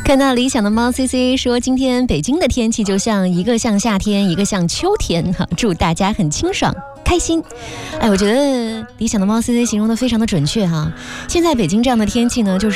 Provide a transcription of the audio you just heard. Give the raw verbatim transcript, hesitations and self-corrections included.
看到理想的猫 C C 说，今天北京的天气就像一个像夏天，一个像秋天哈，祝大家很清爽开心。哎，我觉得理想的猫 C C 形容的非常的准确哈。现在北京这样的天气呢，就是